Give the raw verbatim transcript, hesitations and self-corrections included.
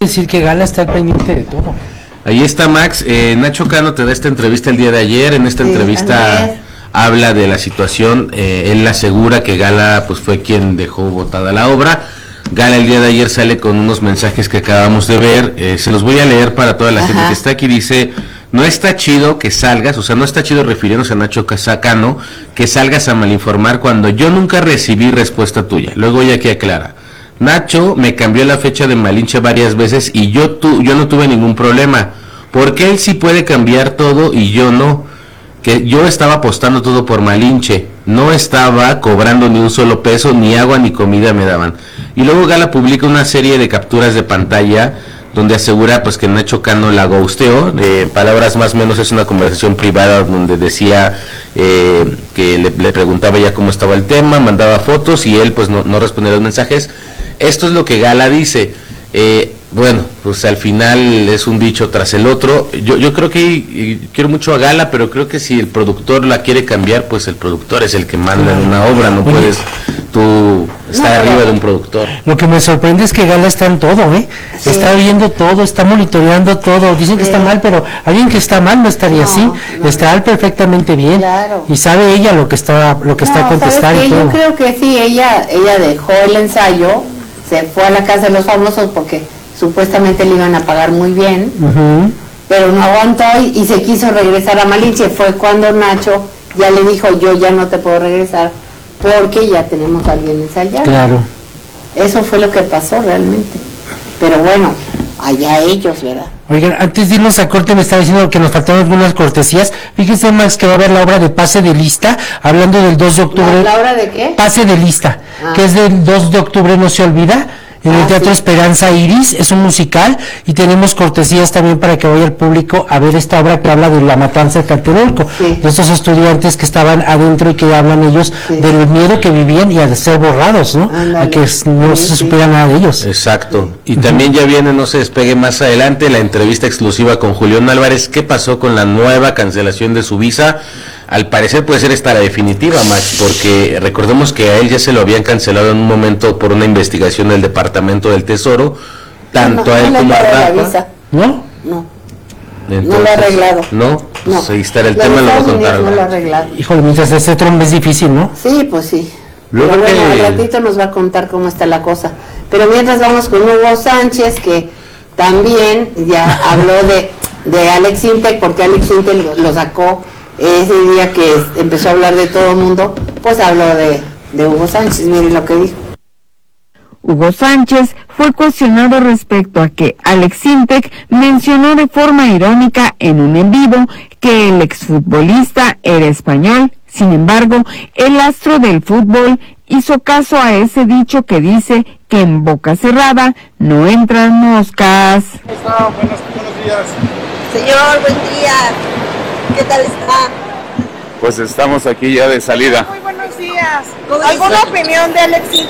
decir que Gala está al pendiente de todo. Ahí está Max, eh, Nacho Cano te da esta entrevista el día de ayer, en esta sí, entrevista habla de la situación, eh, él asegura que Gala pues fue quien dejó botada la obra. Gala el día de ayer sale con unos mensajes que acabamos de ver, eh, se los voy a leer para toda la Ajá. gente que está aquí, dice: no está chido que salgas, o sea, no está chido refiriéndose a Nacho Cano, que salgas a malinformar cuando yo nunca recibí respuesta tuya. Luego ya que aclara: Nacho me cambió la fecha de Malinche varias veces y yo tu, yo no tuve ningún problema, porque él sí puede cambiar todo y yo no, que yo estaba apostando todo por Malinche, no estaba cobrando ni un solo peso, ni agua ni comida me daban. Y luego Gala publica una serie de capturas de pantalla donde asegura pues que Nacho Cano la ghosteó, de palabras más o menos es una conversación privada donde decía eh, que le, le preguntaba ya cómo estaba el tema, mandaba fotos y él pues no, no respondía los mensajes. Esto es lo que Gala dice. Eh, bueno, pues al final es un dicho tras el otro. Yo yo creo que y quiero mucho a Gala, pero creo que si el productor la quiere cambiar, pues el productor es el que manda en una obra, no puedes tú estar no, arriba de un productor. Lo que me sorprende es que Gala está en todo, ¿eh? Sí. Está viendo todo, está monitoreando todo. Dicen que sí. está mal, pero alguien que está mal no estaría no, así. No. Está perfectamente bien. Claro. Y sabe ella lo que está lo que no, está contestando. Yo creo que sí, ella ella dejó el ensayo, se fue a la casa de los famosos porque supuestamente le iban a pagar muy bien, uh-huh. pero no aguantó y, y se quiso regresar a Malinche. Fue cuando Nacho ya le dijo: yo ya no te puedo regresar porque ya tenemos a alguien ensayado. Claro. Eso fue lo que pasó realmente. Pero bueno, allá ellos, ¿verdad? Oigan, antes de irnos a corte me estaba diciendo que nos faltaron algunas cortesías. Fíjense, Max, que va a haber la obra de Pase de Lista, hablando del dos de octubre. ¿La, la obra de qué? Pase de Lista, ah. que es del dos de octubre, no se olvida. En el ah, Teatro sí. Esperanza Iris, es un musical, y tenemos cortesías también para que vaya el público a ver esta obra que habla de la matanza de Tlatelolco, sí. de estos estudiantes que estaban adentro y que hablan ellos sí. del miedo que vivían y a ser borrados, ¿no? Ándale. A que no sí, se supiera sí. nada de ellos. Exacto, y uh-huh. también ya viene, no se despegue más adelante, la entrevista exclusiva con Julián Álvarez. ¿Qué pasó con la nueva cancelación de su visa? Al parecer puede ser esta la definitiva, Max, porque recordemos que a él ya se lo habían cancelado en un momento por una investigación del Departamento del Tesoro, tanto no, a él no como a Rafa. ¿No? No. Entonces, no lo ha arreglado. ¿No? Pues no. Ahí está el tema, lo voy a contar. No lo ha arreglado. Híjole, mientras ese Trump es difícil, ¿no? Sí, pues sí. Luego Pero bueno, que... al ratito nos va a contar cómo está la cosa. Pero mientras vamos con Hugo Sánchez, que también ya habló de, de Alex Intec, porque Alex Intec lo, lo sacó ese día que empezó a hablar de todo el mundo, pues habló de, de Hugo Sánchez. Miren lo que dijo. Hugo Sánchez fue cuestionado respecto a que Alex Intec mencionó de forma irónica en un en vivo que el exfutbolista era español. Sin embargo, el astro del fútbol hizo caso a ese dicho que dice que en boca cerrada no entran moscas. ¿Cómo está? Buenos, buenos días. Señor, buen día. ¿Qué tal está? Pues estamos aquí ya de salida. Muy buenos días. ¿Alguna opinión de Alex Intec